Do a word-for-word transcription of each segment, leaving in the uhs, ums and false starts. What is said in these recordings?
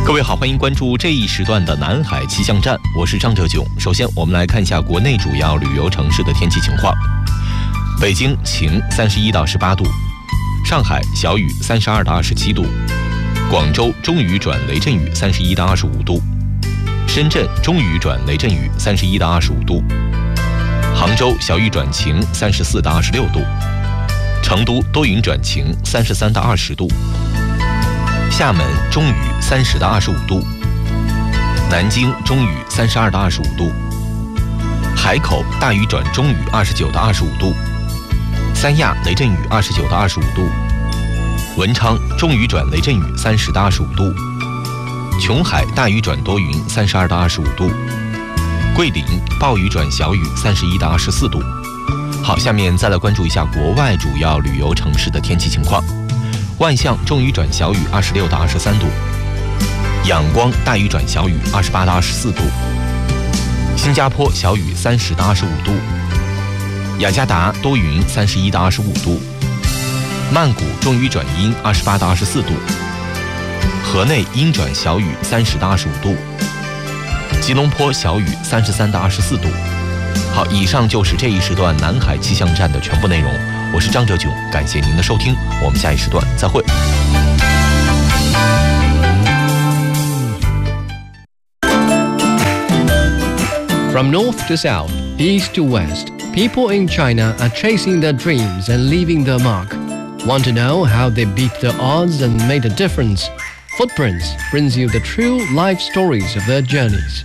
各位好，欢迎关注这一时段的南海气象站，我是张哲炯。首先我们来看一下国内主要旅游城市的天气情况。北京晴，三十一到十八度；上海小雨，三十二到二十七度；广州中雨转雷阵雨，三十一到二十五度；深圳中雨转雷阵雨，三十一到二十五度；杭州小雨转晴，三十四到二十六度；成都多云转晴，三十三到二十度；厦门中雨，三十到二十五度；南京中雨，三十二到二十五度；海口大雨转中雨，二十九到二十五度；三亚雷阵雨，二十九到二十五度；文昌中雨转雷阵雨，三十到二十五度；琼海大雨转多云，三十二到二十五度；桂林暴雨转小雨，三十一到二十四度。好，下面再来关注一下国外主要旅游城市的天气情况。万象中雨转小雨，二十六到二十三度；仰光大雨转小雨，二十八到二十四度；新加坡小雨，三十到二十五度；雅加达多云，三十一到二十五度；曼谷中雨转阴，二十八到二十四度；河内阴转小雨，三十到二十五度；吉隆坡小雨，三十三到二十四度。好，以上就是这一时段南海气象站的全部内容。我是张哲炯，感谢您的收听，我们下一时段再会。 From north to south, east to west, people in China are chasing their dreams and leaving their mark. Want to know how they beat the odds and made a difference? Footprints brings you the true life stories of their journeys.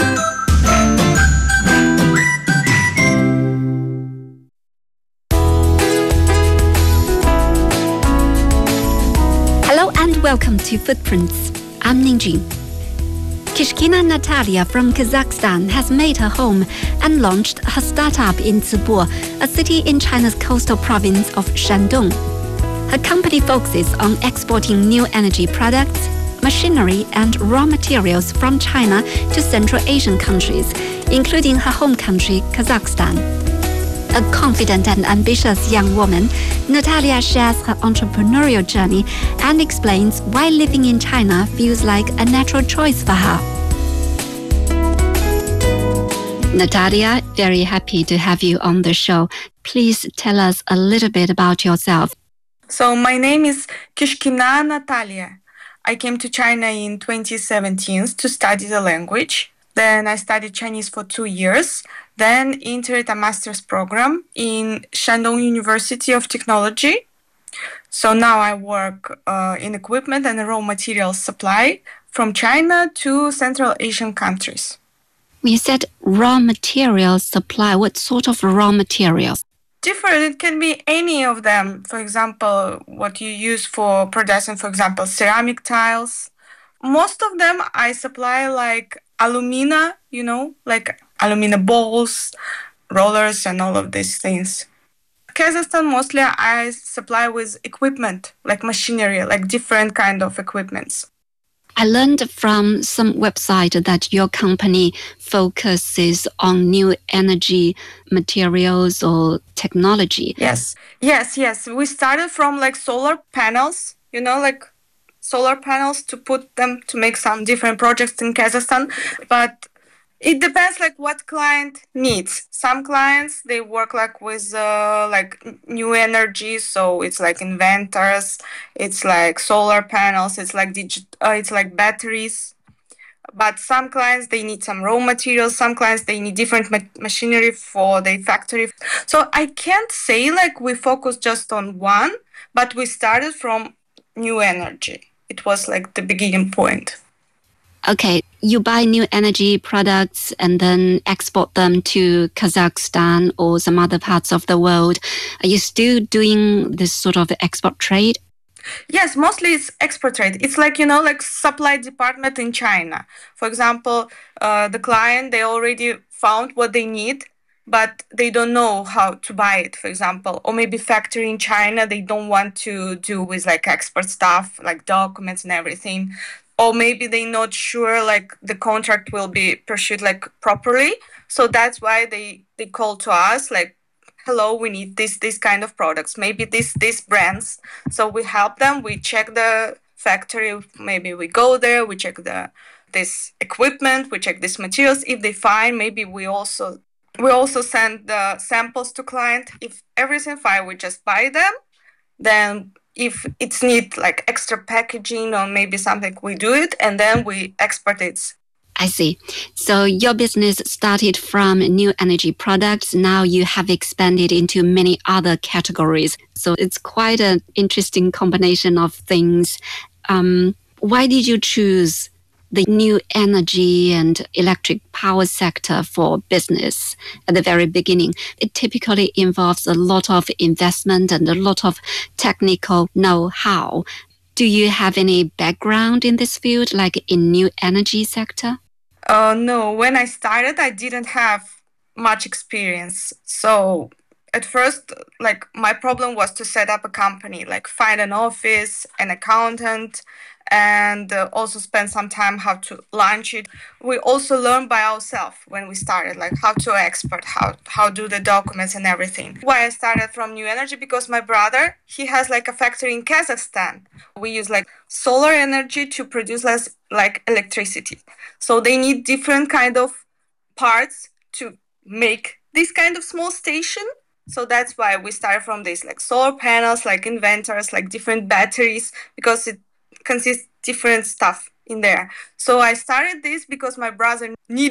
Welcome to Footprints. I'm Ningjin. Kishkina Natalia from Kazakhstan has made her home and launched her startup in Zibo, a city in China's coastal province of Shandong. Her company focuses on exporting new energy products, machinery, and raw materials from China to Central Asian countries, including her home country, Kazakhstan. A confident and ambitious young woman, Natalia shares her entrepreneurial journey and explains why living in China feels like a natural choice for her. Natalia, very happy to have you on the show. Please tell us a little bit about yourself. So my name is Kishkina Natalia. I came to China in twenty seventeen to study the language. Then I studied Chinese for two years. Then entered a master's program in Shandong University of Technology. So now I work uh, in equipment and raw materials supply from China to Central Asian countries. You said raw materials supply. What sort of raw materials? Different. It can be any of them. For example, what you use for producing, for example, ceramic tiles. Most of them I supply like alumina, you know, like alumina balls, rollers, and all of these things. Kazakhstan, mostly I supply with equipment, like machinery, like different kind of equipments. I learned from some website that your company focuses on new energy materials or technology. Yes, yes, yes. We started from like solar panels, you know, like solar panels to put them to make some different projects in Kazakhstan. But it depends like what client needs. Some clients, they work like with uh, like new energy, so it's like inventors, it's like solar panels, it's like digit, uh, it's like batteries. But some clients, they need some raw materials. Some clients, they need different ma- machinery for their factory. So I can't say like we focus just on one, but we started from new energy. It was like the beginning point. Okay, you buy new energy products and then export them to Kazakhstan or some other parts of the world. Are you still doing this sort of export trade? Yes, mostly it's export trade. It's like, you know, like supply department in China. For example, uh, the client, they already found what they need, but they don't know how to buy it, for example. Or maybe factory in China, they don't want to do with like export stuff, like documents and everything. Or maybe they're not sure like the contract will be pursued like properly. So that's why they, they call to us like, hello, we need this this kind of products, maybe this these brands. So we help them, we check the factory. Maybe we go there, we check the this equipment, we check these materials. If they fine, maybe we also we also send the samples to client. If everything fine, we just buy them. Then if it's need like extra packaging or maybe something, we do it, and then we export it. I see. So your business started from new energy products. Now you have expanded into many other categories. So it's quite an interesting combination of things. Um, why did you choose the new energy and electric power sector for business at the very beginning? It typically involves a lot of investment and a lot of technical know-how. Do you have any background in this field, like in new energy sector? Uh, no, when I started, I didn't have much experience. So at first, like my problem was to set up a company, like find an office, an accountant, and uh, also spend some time how to launch it. We also learned by ourselves when we started, like how to export, how how do the documents and everything. Why I started from new energy, because my brother, he has like a factory in Kazakhstan. We use like solar energy to produce less like electricity. So they need different kind of parts to make this kind of small station. So that's why we started from this, like solar panels, like inverters, like different batteries, because it consists different stuff in there. So I started this because my brother needed